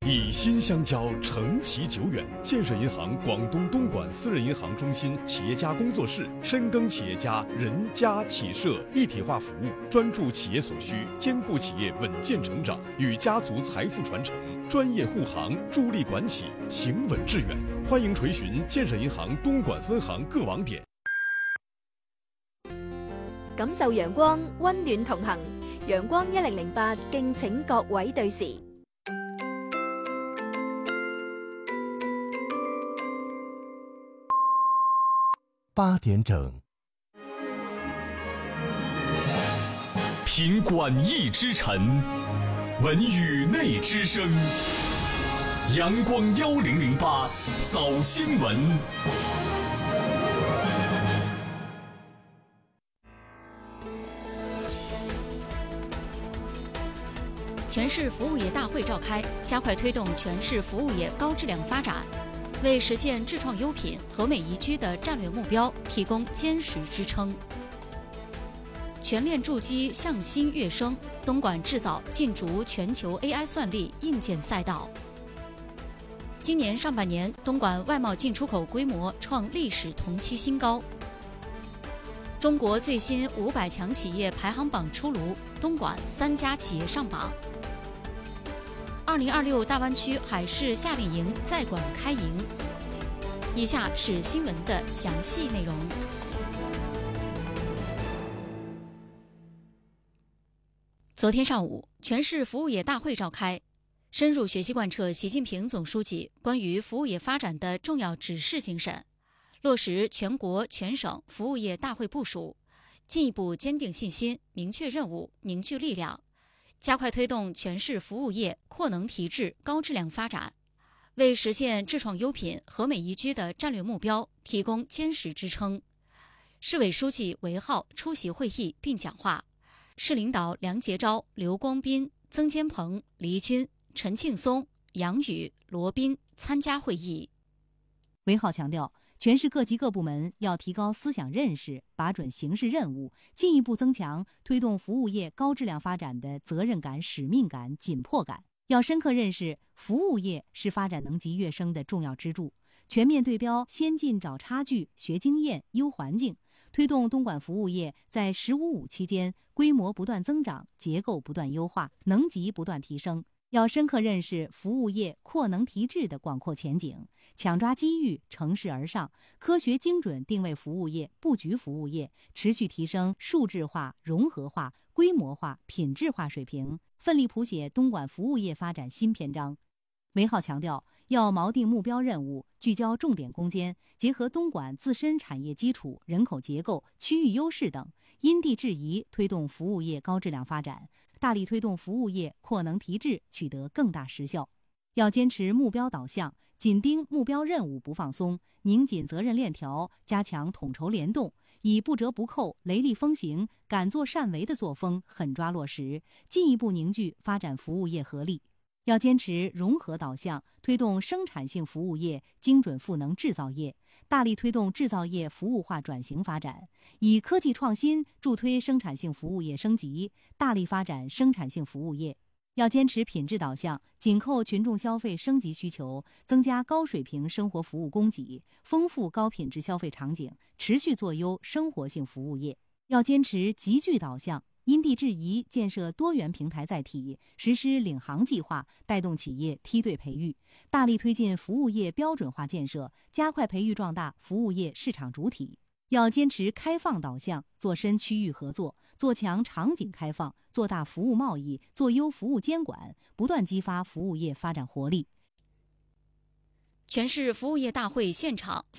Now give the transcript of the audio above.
以心相交，承其久远。建设银行广东东莞私人银行中心企业家工作室，深耕企业家人家企社一体化服务，专注企业所需，兼顾企业稳健成长与家族财富传承，专业护航，助力管企行稳致远。欢迎垂询建设银行东莞分行各网点。 感受陽光，溫暖同行。陽光1008，敬請各位對時。 8點整， 品馆驿之晨，闻宇内之声。阳光1008早新闻。 全市服务业大会召开，加快推动全市服务业高质量发展，为实现智创优品、和美宜居的战略目标提供坚实支撑。全链筑基向新跃升，东莞制造进逐全球 AI 算力硬件赛道。今年上半年，东莞外贸进出口规模创历史同期新高。中国最新500强企业排行榜出炉，东莞3家企业上榜。2026大湾区海事夏令营在馆开营。以下是新闻的详细内容。昨天上午，全市服务业大会召开，深入学习贯彻习近平总书记关于服务业发展的重要指示精神，落实全国全省服务业大会部署，进一步坚定信心，明确任务，凝聚力量，加快推动全市服务业扩能提质、高质量发展，为实现智创优品、和美宜居的战略目标提供坚实支撑。市委书记韦浩出席会议并讲话，市领导梁杰昭、刘光斌、曾坚鹏、黎军、陈庆松、杨宇、罗斌参加会议。 韦浩强调，全市各级各部门要提高思想认识，把准形势任务，进一步增强推动服务业高质量发展的责任感、使命感、紧迫感。要深刻认识服务业是发展能级跃升的重要支柱，全面对标先进找差距、学经验、优环境，推动东莞服务业在“15+5”期间规模不断增长，结构不断优化，能级不断提升。要深刻认识服务业扩能提质的广阔前景，抢抓机遇，乘势而上，科学精准定位服务业，布局服务业，持续提升数字化、融合化、规模化、品质化水平，奋力谱写东莞服务业发展新篇章。韦浩强调，要锚定目标任务，聚焦重点攻坚，结合东莞自身产业基础、人口结构、区域优势等，因地制宜推动服务业高质量发展，大力推动服务业扩能提质取得更大实效。要坚持目标导向，紧盯目标任务不放松，拧紧责任链条，加强统筹联动，以不折不扣、雷厉风行、敢作善为的作风狠抓落实，进一步凝聚发展服务业合力。要坚持融合导向，推动生产性服务业精准赋能制造业，大力推动制造业服务化转型发展，以科技创新助推生产性服务业升级，大力发展生产性服务业。要坚持品质导向，紧扣群众消费升级需求，增加高水平生活服务供给，丰富高品质消费场景，持续做优生活性服务业。要坚持集聚导向，因地制宜建设多元平台载体，实施领航计划，带动企业梯队培育，大力推进服务业标准化建设，加快培育壮大服务业市场主体。要坚持开放导向，做深区域合作，做强场景开放，做大服务贸易，做优服务监管，不断激发服务业发展活力。 全市服务业大会现场